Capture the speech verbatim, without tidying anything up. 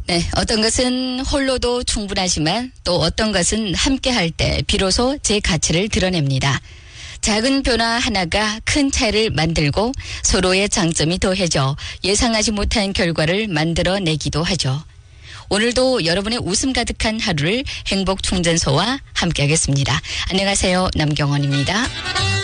네, 어떤 것은 홀로도 충분하지만 또 어떤 것은 함께할 때 비로소 제 가치를 드러냅니다. 작은 변화 하나가 큰 차이를 만들고 서로의 장점이 더해져 예상하지 못한 결과를 만들어내기도 하죠. 오늘도 여러분의 웃음 가득한 하루를 행복충전소와 함께하겠습니다. 안녕하세요. 남경원입니다.